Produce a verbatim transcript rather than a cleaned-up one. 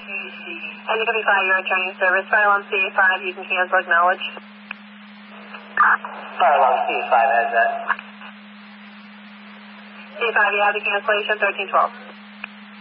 N W five, you're returning service. Fire alarm C A five, you can cancel, acknowledge. Fire alarm C A five has that. C A five, you have the cancellation, thirteen twelve.